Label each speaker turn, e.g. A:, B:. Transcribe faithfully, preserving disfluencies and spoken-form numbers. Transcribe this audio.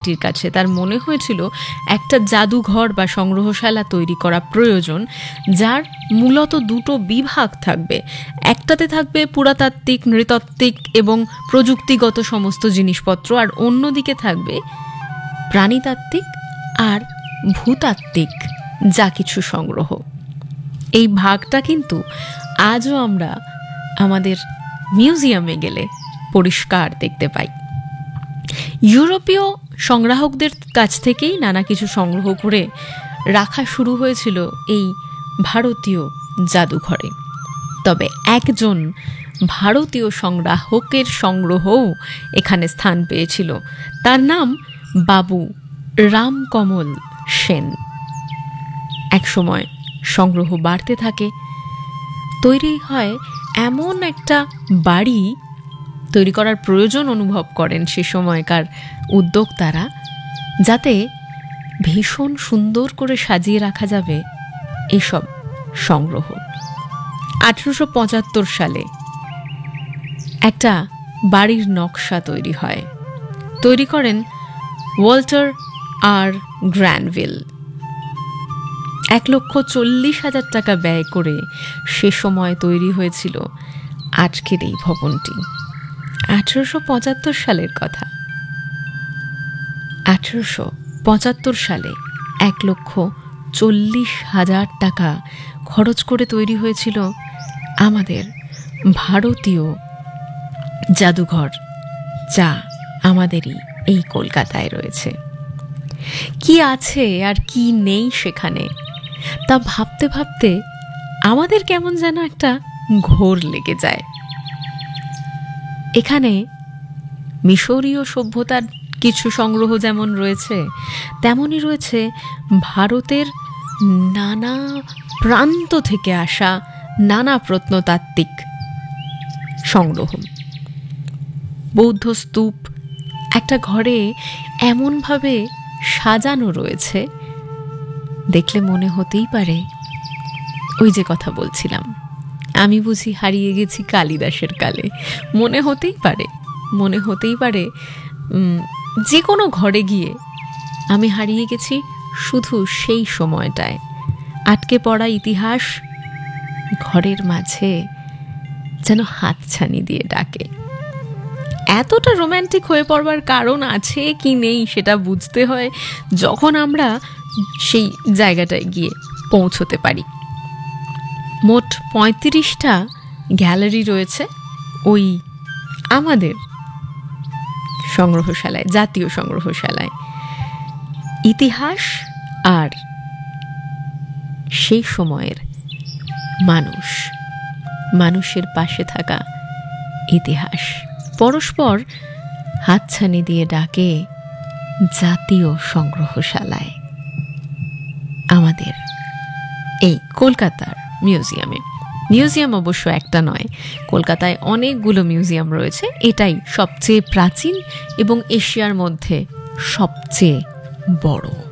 A: সোসাইটির কাছে তার মনে হয়েছিল একটা জাদুঘর বা সংগ্রহশালা তৈরি করা প্রয়োজন, যার মূলত দুটো বিভাগ থাকবে। একটাতে থাকবে পুরাতাত্ত্বিক, নৃতাত্ত্বিক এবং প্রযুক্তিগত সমস্ত জিনিসপত্র, আর অন্যদিকে থাকবে প্রাণীতাত্ত্বিক আর ভূতাত্ত্বিক যা কিছু সংগ্রহ। এই ভাগটা কিন্তু আজও আমরা আমাদের মিউজিয়ামে গেলে পরিষ্কার দেখতে পাই। ইউরোপীয় সংগ্রাহকদের কাছ থেকেই নানা কিছু সংগ্রহ করে রাখা শুরু হয়েছিল এই ভারতীয় জাদুঘরে। তবে একজন ভারতীয় সংগ্রাহকের সংগ্রহও এখানে স্থান পেয়েছিল। তার নাম বাবু রামকমল সেন। একসময় সংগ্রহ বাড়তে থাকে, তৈরি হয় এমন একটা বাড়ি তৈরি করার প্রয়োজন অনুভব করেন সে সময়কার উদ্যোক্তারা, যাতে ভীষণ সুন্দর করে সাজিয়ে রাখা যাবে এসব সংগ্রহ। আঠেরোশো পঁচাত্তর সালে একটা বাড়ির নকশা তৈরি হয়, তৈরি করেন ওয়াল্টার আর গ্র্যানভিল। এক লক্ষ চল্লিশ হাজার টাকা ব্যয় করে সে সময় তৈরি হয়েছিল আজকের এই ভবনটি। আঠেরোশো পঁচাত্তর সালের কথা। আঠেরোশো পঁচাত্তর সালে এক লক্ষ চল্লিশ হাজার টাকা খরচ করে তৈরি হয়েছিল আমাদের ভারতীয় জাদুঘর, যা আমাদেরই এই কলকাতায় রয়েছে। কি আছে আর কি নেই সেখানে তা ভাবতে ভাবতে আমাদের কেমন যেন একটা ঘোর লেগে যায়। এখানে মিশরীয় সভ্যতার কিছু সংগ্রহ যেমন রয়েছে, তেমনই রয়েছে ভারতের নানা প্রান্ত থেকে আসা নানা প্রত্নতাত্ত্বিক সংগ্রহ। বৌদ্ধ স্তূপ একটা ঘরে এমনভাবে সাজানো রয়েছে, দেখলে মনে হতেই পারে ওই যে কথা বলছিলাম, আমি বুঝি হারিয়ে গেছি কালিদাসের কালে। মনে হতেই পারে মনে হতেই পারে যে কোনো ঘরে গিয়ে আমি হারিয়ে গেছি শুধু সেই সময়টায়। আটকে পড়া ইতিহাস ঘরের মাঝে যেন হাতছানি দিয়ে ডাকে। এতটা রোম্যান্টিক হয়ে পড়বার কারণ আছে কি নেই সেটা বুঝতে হয় যখন আমরা সেই জায়গাটায় গিয়ে পৌঁছতে পারি। মোট পঁয়ত্রিশটা গ্যালারি রয়েছে ওই আমাদের সংগ্রহশালায়, জাতীয় সংগ্রহশালায়। ইতিহাস আর সেই সময়ের মানুষ, মানুষের পাশে থাকা ইতিহাস পরস্পর হাতছানি দিয়ে ডাকে জাতীয় সংগ্রহশালায়, আমাদের এই কলকাতার মিউজিয়ামে। মিউজিয়াম অবশ্য একটা নয়, কলকাতায় অনেকগুলো মিউজিয়াম রয়েছে। এটাই সবচেয়ে প্রাচীন এবং এশিয়ার মধ্যে সবচেয়ে বড়।